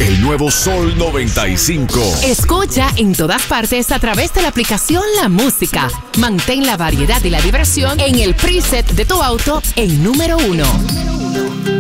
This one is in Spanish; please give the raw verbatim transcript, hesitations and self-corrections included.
el nuevo Sol noventa y cinco. Escucha en todas partes a través de la aplicación La Música. Mantén la variedad y la diversión en el preset de tu auto en número uno.